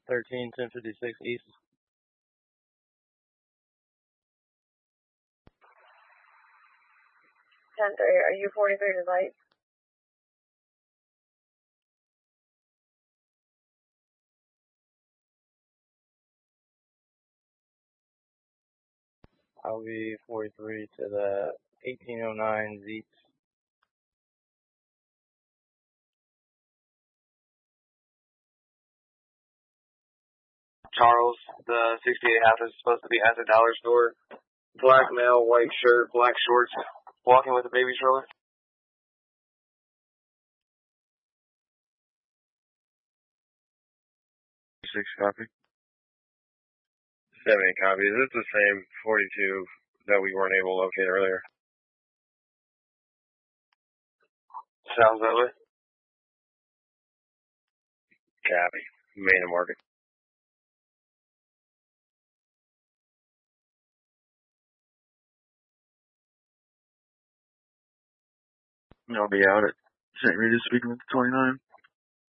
13-1056 East. Are you 43 to light? I'll be 43 to the 1809 Zeets. Charles, the 68 half is supposed to be at the dollar store. Black male, white shirt, black shorts, walking with a baby stroller. 6 copy. 7 copy. Is this the same 42 that we weren't able to locate earlier? Sounds that way. Copy. Main and market. I'll be out at St. Rita's speaking with the 29.